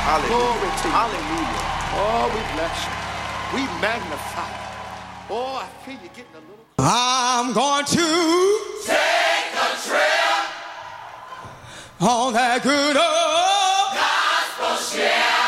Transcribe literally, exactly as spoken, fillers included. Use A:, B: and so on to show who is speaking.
A: Glory to you. Hallelujah. Oh, we bless you. We magnify you. Oh, I feel you getting a little.
B: I'm going to
C: take a trip
B: on that good old
C: gospel ship.